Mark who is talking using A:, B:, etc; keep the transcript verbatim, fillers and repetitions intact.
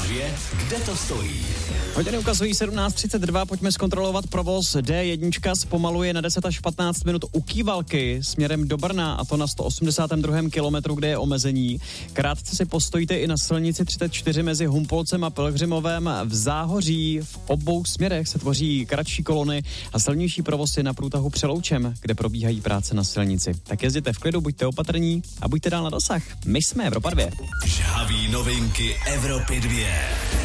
A: dvě, kde to stojí?
B: Hodiny ukazují sedmnáct třicet dva, pojďme zkontrolovat provoz. dé jedna zpomaluje na deset až patnáct minut u Kývalky směrem do Brna, a to na sto osmdesátém druhém kilometru, kde je omezení. Krátce si postojíte i na silnici třicet čtyři mezi Humpolcem a Pilgrimovem. V Záhoří v obou směrech se tvoří kratší kolony a silnější provoz je na průtahu Přeloučem, kde probíhají práce na silnici. Tak jezděte v klidu, buďte opatrní a buďte dál na dosah. My jsme Evropa dvě.
A: Žhavý novinky Evropy dvě.